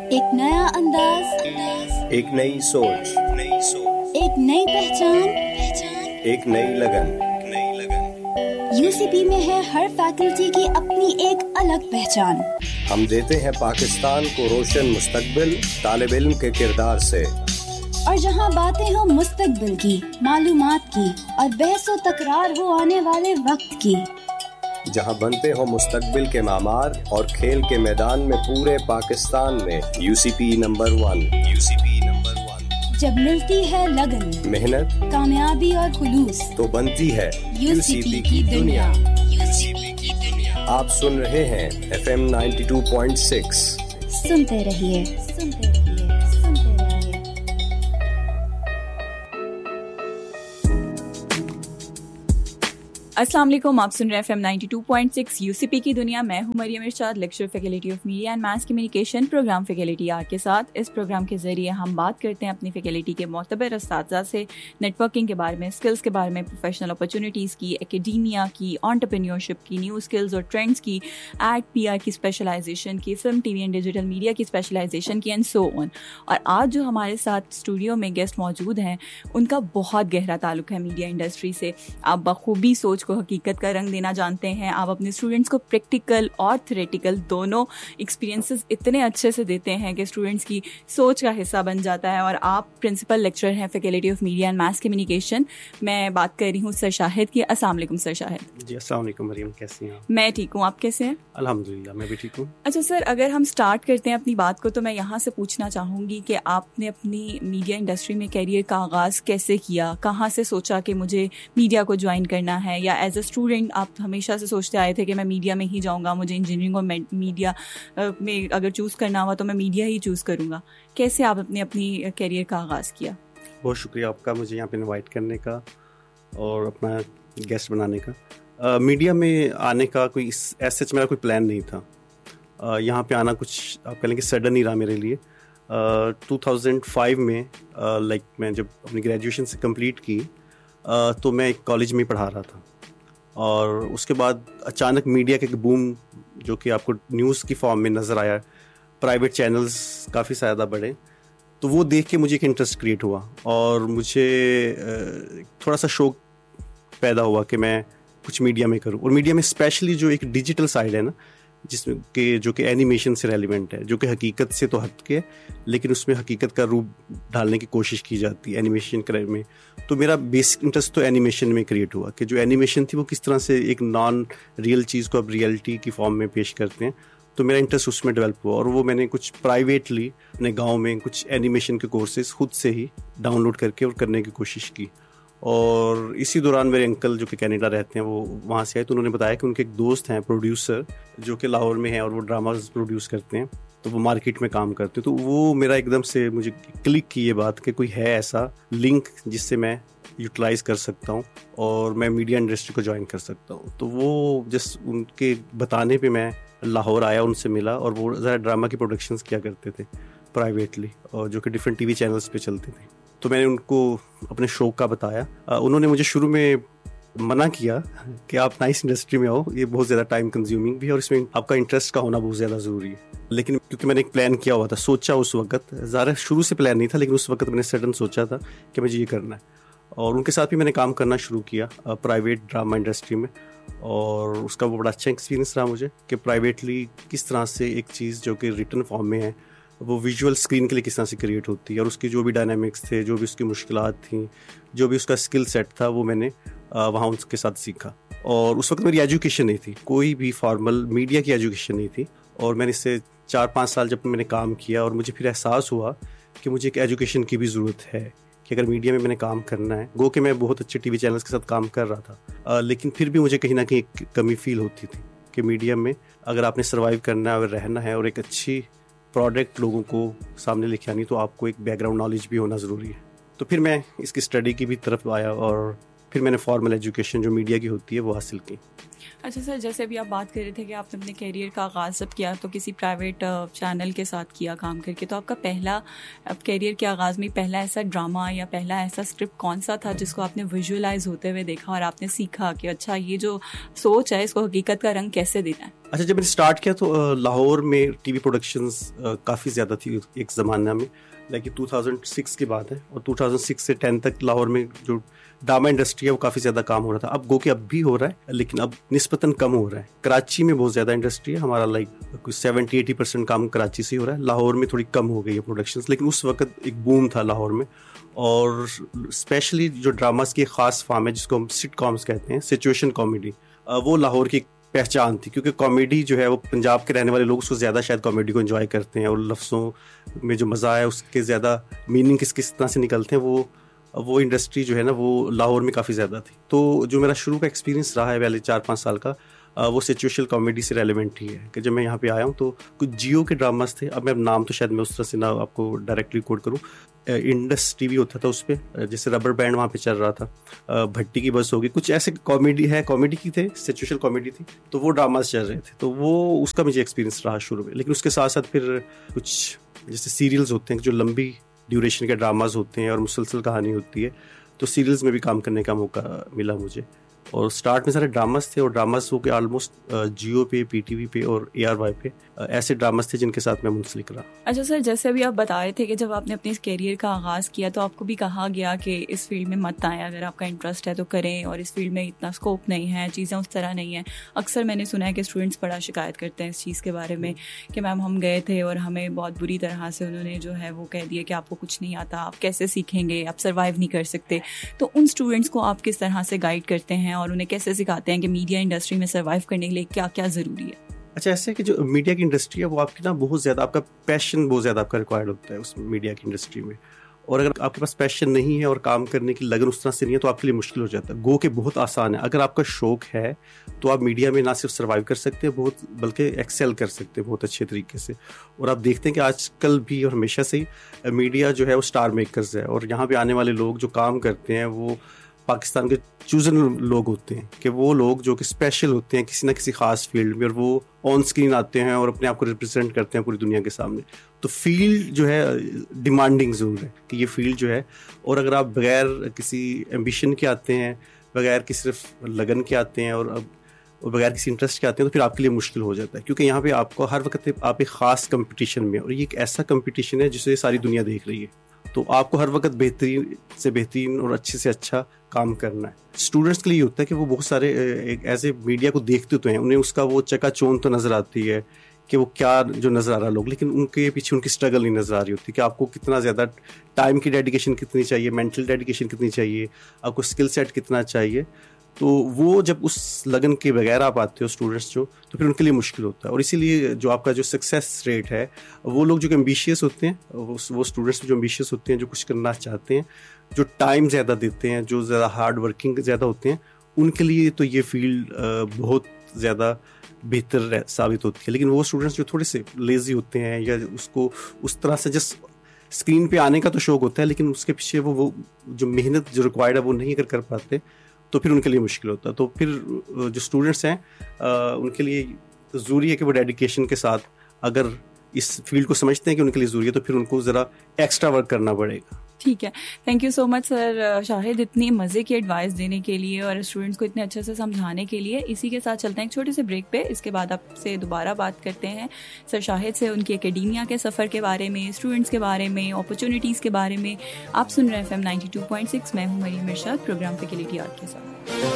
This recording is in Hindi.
एक नया अंदाज, एक नई सोच, एक नई पहचान, एक नई लगन। यूसीपी में है हर फैकल्टी की अपनी एक अलग पहचान। हम देते हैं पाकिस्तान को रोशन मुस्तकबिल तालिब इल्म के किरदार से। और जहां बातें हो मुस्तकबिल की, मालूमात की और बहसो तकरार हो आने वाले वक्त की, जहां बनते हो मुस्तकबिल के मामार और खेल के मैदान में पूरे पाकिस्तान में यूसीपी नंबर 1। जब मिलती है लगन, मेहनत, कामयाबी और खुलूस, तो बनती है यूसीपी की दुनिया। आप सुन रहे हैं FM 92.6। सुनते रहिए, सुनते रहिए, सुनते रहिए। अस्सलाम वालेकुम, आप सुन रहे हैं FM 92.6 यूसीपी की दुनिया। मैं हूं मरियम इरशाद, lecture faculty of media and mass communication, programme faculty are के साथ। इस प्रोग्राम के जरिए हम बात करते हैं अपनी फैकल्टी के मोतबर उस्ताद से नेटवर्किंग के बारे में, स्किल्स के बारे में, प्रोफेशनल अपॉर्चुनिटीज़ की, एकेडमिया की, एंटरप्रेन्योरशिप की, न्यू स्किल्स और ट्रेंड्स की, एड PR की स्पेशलाइजेशन की, film TV and digital media की स्पेशलाइजेशन की एंड सो ऑन। और आज जो हमारे साथ स्टूडियो में गेस्ट मौजूद हैं, उनका बहुत गहरा ताल्लुक है मीडिया इंडस्ट्री से। आप बखूबी सोच को हकीकत का रंग देना जानते हैं। आप अपने स्टूडेंट्स को प्रैक्टिकल और थ्योरेटिकल दोनों एक्सपीरियंसेस इतने अच्छे से देते हैं कि स्टूडेंट्स की सोच का हिस्सा बन जाता है। और आप प्रिंसिपल लेक्चरर हैं faculty of media and mass communication. मैं बात कर रही हूँ सर शाहिद की। अस्सलाम वालेकुम सर शाहिद। जी अस्सलाम वालेकुम मरियम, कैसी हैं आप? मैं ठीक हूँ, आप कैसे हैं? अल्हम्दुलिल्लाह मैं भी ठीक हूँ। अच्छा सर, अगर हम स्टार्ट करते हैं अपनी बात को, तो मैं यहाँ से पूछना चाहूँगी कि आपने अपनी मीडिया इंडस्ट्री में कैरियर का आगाज़ कैसे किया? कहाँ से सोचा कि मुझे मीडिया को ज्वाइन करना है, या एज अ स्टूडेंट आप हमेशा से सोचते आए थे कि मैं मीडिया में ही जाऊँगा, मुझे इंजीनियरिंग और मीडिया में अगर चूज़ करना हुआ तो मैं मीडिया ही चूज़ करूँगा? कैसे आप अपनी कैरियर का आगाज़ किया? बहुत शुक्रिया आपका मुझे यहाँ पे इनवाइट करने का और अपना गेस्ट बनाने का। मीडिया में आने का कोई ऐसे मेरा कोई प्लान नहीं था। यहाँ पे आना कुछ आप कह लें कि सडन ही रहा मेरे लिए। 2005 में मैं जब अपनी ग्रेजुएशन से कंप्लीट की तो मैं एक कॉलेज में पढ़ा रहा था, और उसके बाद अचानक मीडिया के बूम जो कि आपको न्यूज़ की फॉर्म में नज़र आया, प्राइवेट चैनल्स काफ़ी ज़्यादा बढ़े, तो वो देख के मुझे एक इंटरेस्ट क्रिएट हुआ और मुझे थोड़ा सा शौक पैदा हुआ कि मैं कुछ मीडिया में करूं। और मीडिया में स्पेशली जो एक डिजिटल साइड है ना, जिसमें के जो कि एनिमेशन से रेलिवेंट है, जो कि हकीकत से तो हट के, लेकिन उसमें हकीकत का रूप ढालने की कोशिश की जाती है एनिमेशन करे में। तो मेरा बेसिक इंटरेस्ट तो एनिमेशन में क्रिएट हुआ कि जो एनिमेशन थी वो किस तरह से एक नॉन रियल चीज़ को अब रियलिटी की फॉर्म में पेश करते हैं। तो मेरा इंटरेस्ट उसमें डेवलप हुआ, और वो मैंने कुछ प्राइवेटली अपने गाँव में कुछ एनिमेशन के कोर्सेज खुद से ही डाउनलोड करके और करने की कोशिश की। और इसी दौरान मेरे अंकल जो कि कनाडा रहते हैं वो वहाँ से आए, तो उन्होंने बताया कि उनके एक दोस्त हैं प्रोड्यूसर जो कि लाहौर में हैं और वो ड्रामाज प्रोड्यूस करते हैं, तो वो मार्केट में काम करते हैं। तो वो मेरा एकदम से मुझे क्लिक की ये बात कि कोई है ऐसा लिंक जिससे मैं यूटिलाइज कर सकता हूँ और मैं मीडिया इंडस्ट्री को ज्वाइन कर सकता हूँ। तो वो जस्ट उनके बताने पर मैं लाहौर आया, उनसे मिला, और वो ज़रा ड्रामा की प्रोडक्शंस किया करते थे प्राइवेटली, और जो कि डिफरेंट TV चैनल्स पे चलते थे। तो मैंने उनको अपने शौक का बताया। उन्होंने मुझे शुरू में मना किया कि आप नाइस इंडस्ट्री में आओ, ये बहुत ज़्यादा टाइम कंज्यूमिंग भी है और इसमें आपका इंटरेस्ट का होना बहुत ज़्यादा ज़रूरी है। लेकिन क्योंकि मैंने एक प्लान किया हुआ था, सोचा उस वक्त, ज़्यादा शुरू से प्लान नहीं था, लेकिन उस वक्त मैंने सडन सोचा था कि मुझे ये करना है। और उनके साथ भी मैंने काम करना शुरू किया प्राइवेट ड्रामा इंडस्ट्री में, और उसका वो बड़ा अच्छा एक्सपीरियंस रहा मुझे कि प्राइवेटली किस तरह से एक चीज़ जो कि रिटन फॉर्म में है वो विजुअल स्क्रीन के लिए किस तरह से क्रिएट होती है, और उसकी जो भी डायनामिक्स थे, जो भी उसकी मुश्किलात थी, जो भी उसका स्किल सेट था, वो मैंने वहाँ उनके साथ सीखा। और उस वक्त मेरी एजुकेशन नहीं थी, कोई भी फॉर्मल मीडिया की एजुकेशन नहीं थी, और मैंने इससे 4-5 साल जब मैंने काम किया और मुझे फिर एहसास हुआ कि मुझे एक एजुकेशन की भी ज़रूरत है कि अगर मीडिया में मैंने काम करना है। गो कि मैं बहुत अच्छे TV चैनल्स के साथ काम कर रहा था, लेकिन फिर भी मुझे कहीं ना कहीं एक कमी फील होती थी कि मीडिया में अगर आपने सर्वाइव करना है और रहना है और एक अच्छी प्रोडक्ट लोगों को सामने लेके आनी, तो आपको एक बैकग्राउंड नॉलेज भी होना ज़रूरी है। तो फिर मैं इसकी स्टडी की भी तरफ आया और फिर मैंने फॉर्मल एजुकेशन जो मीडिया की होती है वो हासिल की। अच्छा सर, जैसे अभी आप बात कर रहे थे कि आपने अपने करियर का आगाज़ जब किया तो किसी प्राइवेट चैनल के साथ किया काम करके, तो आपका पहला करियर के आगाज़ में पहला ऐसा ड्रामा या पहला ऐसा स्क्रिप्ट कौन सा था जिसको आपने विजुअलाइज होते हुए देखा और आपने सीखा कि अच्छा ये जो सोच है इसको हकीकत का रंग कैसे देना है? अच्छा, जब मैंने स्टार्ट किया तो लाहौर में टीवी प्रोडक्शंस काफ़ी ज़्यादा थी एक ज़माना में, लाइक 2006 की बात है, और 2006 से 10 तक लाहौर में जो ड्रामा इंडस्ट्री है वो काफ़ी ज़्यादा काम हो रहा था। अब गो के अब भी हो रहा है, लेकिन अब निस्बतन कम हो रहा है। कराची में बहुत ज़्यादा इंडस्ट्री है, हमारा लाइक कुछ 70-80% काम कराची से हो रहा है। लाहौर में थोड़ी कम हो गई है प्रोडक्शंस, लेकिन उस वक्त एक बूम था लाहौर में। और स्पेशली जो ड्रामास की ख़ास फॉर्म है जिसको हम सिटकॉम्स कहते हैं, सिचुएशन कॉमेडी, वो लाहौर की पहचान थी, क्योंकि कॉमेडी जो है वो पंजाब के रहने वाले लोग उसको ज़्यादा शायद कॉमेडी को एंजॉय करते हैं, और लफ्ज़ों में जो मज़ा है उसके ज़्यादा मीनिंग किस तरह से निकलते हैं, वो इंडस्ट्री जो है ना वो लाहौर में काफ़ी ज़्यादा थी। तो जो मेरा शुरू का एक्सपीरियंस रहा है पहले 4-5 साल का, वो सिचुएशनल कॉमेडी से रेलेवेंट ही है कि जब मैं यहाँ पे आया हूँ तो कुछ जियो के ड्रामास थे। अब मैं नाम तो शायद मैं उस तरह से ना आपको डायरेक्टली कोट करूँ, इंडस टीवी होता था उस पर, जैसे रबर बैंड वहाँ पे चल रहा था, भट्टी की बस होगी, कुछ ऐसे कॉमेडी की थे, सिचुएशनल कॉमेडी थी, तो वो ड्रामास चल रहे थे। तो वो उसका मुझे एक्सपीरियंस रहा शुरू में। लेकिन उसके साथ साथ फिर कुछ जैसे सीरियल्स होते हैं जो लंबी ड्यूरेशन के ड्रामास होते हैं और मुसलसल कहानी होती है, तो सीरियल्स में भी काम करने का मौका मिला मुझे। और स्टार्ट में सारे ड्रामास थे, और ड्रामास हो के ऑलमोस्ट जियो पे, पीटीवी पे और ARY पे ऐसे ड्रामास थे जिनके साथ मैं मुंसलिक रहा। अच्छा सर, जैसे अभी आप बता रहे थे कि जब आपने अपने करियर का आगाज़ किया तो आपको भी कहा गया कि इस फील्ड में मत आएं, अगर आपका इंटरेस्ट है तो करें, और इस फील्ड में इतना स्कोप नहीं है, चीज़ें उस तरह नहीं है। अक्सर मैंने सुना है कि स्टूडेंट्स बड़ा शिकायत करते हैं इस चीज़ के बारे में कि मैम हम गए थे और हमें बहुत बुरी तरह से उन्होंने जो है वो कह दिया कि आपको कुछ नहीं आता, आप कैसे सीखेंगे, आप सर्वाइव नहीं कर सकते। तो उन स्टूडेंट्स को आप किस तरह से गाइड करते हैं और उन्हें कैसे सिखाते हैं कि मीडिया इंडस्ट्री में सर्वाइव करने के लिए क्या क्या ज़रूरी है? अच्छा, ऐसे है कि जो मीडिया की इंडस्ट्री है वो आपकी ना बहुत ज़्यादा, आपका पैशन बहुत ज़्यादा आपका रिक्वायर्ड होता है उस मीडिया की इंडस्ट्री में। और अगर आपके पास पैशन नहीं है और काम करने की लगन उस तरह से नहीं है तो आपके लिए मुश्किल हो जाता है। गो के बहुत आसान है, अगर आपका शौक है तो आप मीडिया में ना सिर्फ सर्वाइव कर सकते हैं बहुत, बल्कि एक्सेल कर सकते हैं बहुत अच्छे तरीके से। और आप देखते हैं कि आजकल भी और हमेशा से ही मीडिया जो है वो स्टार मेकर्स है, और यहाँ पे आने वाले लोग जो काम करते हैं वो पाकिस्तान के चूजन लोग होते हैं, कि वो लोग जो कि स्पेशल होते हैं किसी ना किसी खास फील्ड में, और वो ऑन स्क्रीन आते हैं और अपने आप को रिप्रेजेंट करते हैं पूरी दुनिया के सामने। तो फील्ड जो है डिमांडिंग ज़रूर है कि ये फील्ड जो है, और अगर आप बगैर किसी एम्बिशन के आते हैं, बगैर किसी सिर्फ लगन के आते हैं और बगैर किसी इंटरेस्ट के आते हैं तो फिर आपके लिए मुश्किल हो जाता है, क्योंकि यहाँ पे आपको हर वक्त आप एक ख़ास कंपटीशन में, और ये एक ऐसा कंपटीशन है जिसे सारी दुनिया देख रही है, तो आपको हर वक्त बेहतरीन से बेहतरीन और अच्छे से अच्छा काम करना है। स्टूडेंट्स के लिए होता है कि वो बहुत सारे ऐसे मीडिया को देखते तो हैं, उन्हें उसका वो चकाचौंध तो नज़र आती है कि वो क्या जो नज़र आ रहा लोग, लेकिन उनके पीछे उनकी स्ट्रगल नहीं नज़र आ रही होती कि आपको कितना ज़्यादा टाइम की डेडिकेशन कितनी चाहिए, मेंटल डेडिकेशन कितनी चाहिए, आपको स्किल सेट कितना चाहिए। तो वो जब उस लगन के बगैर आप आते हो स्टूडेंट्स जो, तो फिर उनके लिए मुश्किल होता है। और इसीलिए जो आपका जो सक्सेस रेट है, वो लोग जो एम्बिशियस होते हैं, वो स्टूडेंट्स जो एम्बिशियस होते हैं, जो कुछ करना चाहते हैं, जो टाइम ज़्यादा देते हैं, जो ज़्यादा हार्ड वर्किंग ज़्यादा होते हैं, उनके लिए तो ये फील्ड बहुत ज़्यादा बेहतर साबित होती है। लेकिन वो स्टूडेंट्स जो थोड़े से लेज़ी होते हैं या उसको उस तरह से जस्ट स्क्रीन पे आने का तो शौक होता है, लेकिन उसके पीछे वो जो मेहनत जो रिक्वायर्ड है वो नहीं कर पाते, तो फिर उनके लिए मुश्किल होता है। तो फिर जो स्टूडेंट्स हैं उनके लिए ज़रूरी है कि वो डेडिकेशन के साथ, अगर इस फील्ड को समझते हैं कि उनके लिए ज़रूरी है, तो फिर उनको ज़रा एक्स्ट्रा वर्क करना पड़ेगा। ठीक है, thank you so much sir Shahid, इतनी मज़े की एडवाइस देने के लिए और स्टूडेंट्स को इतने अच्छे से समझाने के लिए। इसी के साथ चलते हैं एक छोटे से ब्रेक पे, इसके बाद आपसे दोबारा बात करते हैं सर शाहिद से उनकी एकेडमिया के सफ़र के बारे में, स्टूडेंट्स के बारे में, अपॉर्चुनिटीज़ के बारे में। आप सुन रहे हैं FM 92.6, मैं हूँ मरियम इरशाद, प्रोग्राम फैकल्टी आर्ट के साथ।